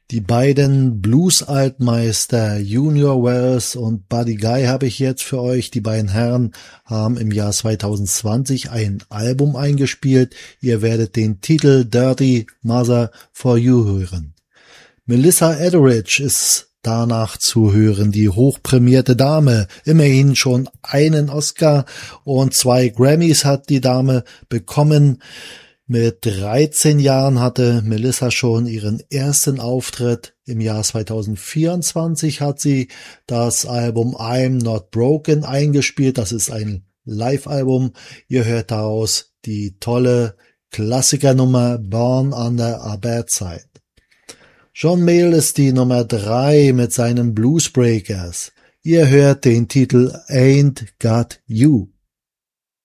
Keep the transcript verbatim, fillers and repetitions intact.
Die beiden Blues-Altmeister Junior Wells und Buddy Guy habe ich jetzt für euch. Die beiden Herren haben im Jahr zweitausendzwanzig ein Album eingespielt. Ihr werdet den Titel Dirty Mother for You hören. Melissa Etheridge ist danach zu hören, die hochprämierte Dame. Immerhin schon einen Oscar und zwei Grammys hat die Dame bekommen. Mit dreizehn Jahren hatte Melissa schon ihren ersten Auftritt. Im Jahr zweitausendvierundzwanzig hat sie das Album I'm Not Broken eingespielt. Das ist ein Live-Album. Ihr hört daraus die tolle Klassikernummer Born Under a Bad Side. John Mayall ist die Nummer drei mit seinen Bluesbreakers. Ihr hört den Titel Ain't Got You.